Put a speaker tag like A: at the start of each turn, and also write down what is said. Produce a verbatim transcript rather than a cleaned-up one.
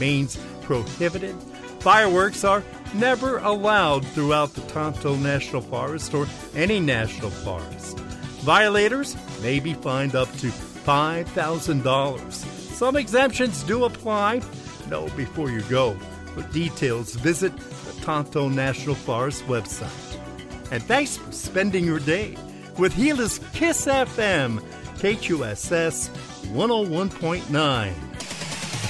A: remains prohibited. Fireworks are never allowed throughout the Tonto National Forest or any national forest. Violators may be fined up to five thousand dollars. Some exemptions do apply. Know before you go. For details, visit the Tonto National Forest website. And thanks for spending your day with Gila's Kiss F M, K Q S S one oh one point nine.